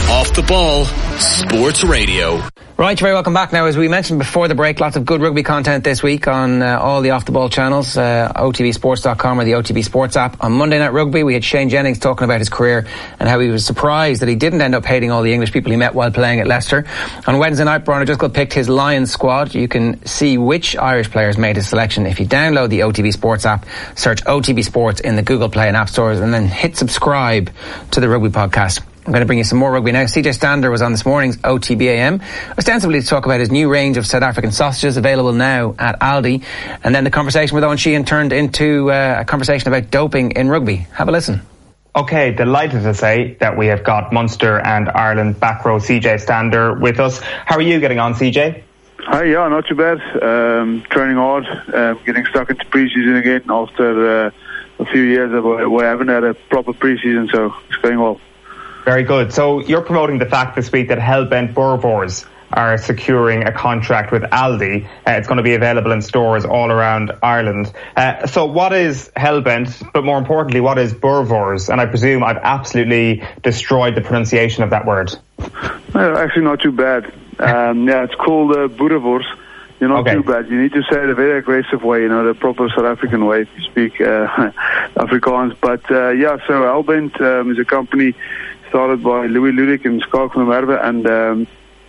Off the Ball Sports Radio. Right, you're very welcome back now. As we mentioned before the break, lots of good rugby content this week on all the Off the Ball channels, OTBsports.com or the OTB Sports app. On Monday Night Rugby, we had Shane Jennings talking about his career and how he was surprised that he didn't end up hating all the English people he met while playing at Leicester. On Wednesday night, Brian O'Driscoll picked his Lions squad. You can see which Irish players made his selection if you download the OTB Sports app, search OTB Sports in the Google Play and App Stores, and then hit subscribe to the Rugby Podcast. I'm going to bring you some more rugby now. CJ Stander was on this morning's OTBAM, ostensibly to talk about his new range of South African sausages available now at Aldi. And then the conversation with Owen Sheehan turned into a conversation about doping in rugby. Have a listen. Okay, delighted to say that we have got Munster and Ireland back row CJ Stander with us. How are you getting on, CJ? Hi, yeah, not too bad. Training hard, getting stuck into pre-season again after a few years where I haven't had a proper pre-season, so it's going well. Very good. So you're promoting the fact this week that Hellbent Boerewors are securing a contract with Aldi. It's going to be available in stores all around Ireland. So what is Hellbent, but more importantly, what is Boerewors? And I presume I've absolutely destroyed the pronunciation of that word. Actually not too bad. Yeah, it's called Boerewors. You're not too bad. You need to say it a very aggressive way, the proper South African way if you speak Afrikaans. But yeah, so Hellbent is a company started by Louis Ludik and Skalk van der Merwe, and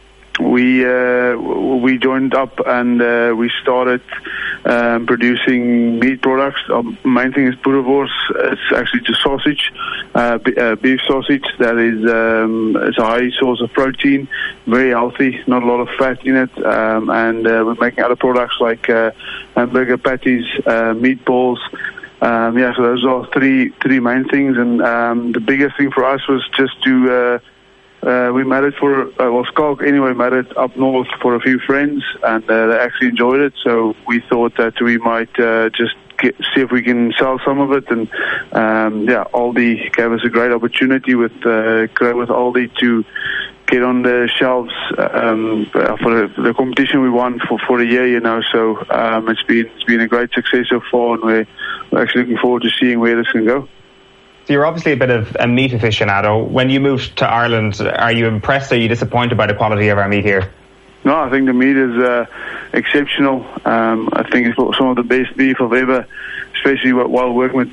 we joined up and we started producing meat products. Our main thing is Boerewors. It's actually just sausage, beef sausage that is it's a high source of protein, very healthy, not a lot of fat in it, and we're making other products like hamburger patties, meatballs. Yeah, so those are three main things, and the biggest thing for us was just to we made it for Skalk anyway made it up north for a few friends, and they actually enjoyed it. So we thought that we might just see if we can sell some of it, and yeah, Aldi gave us a great opportunity with Aldi to get on the shelves for the competition we won for a year, So it's been a great success so far, and we're actually looking forward to seeing where this can go. So you're obviously a bit of a meat aficionado. When you moved to Ireland, are you impressed? Are you disappointed by the quality of our meat here? No, I think the meat is exceptional. I think it's some of the best beef I've ever, especially while working with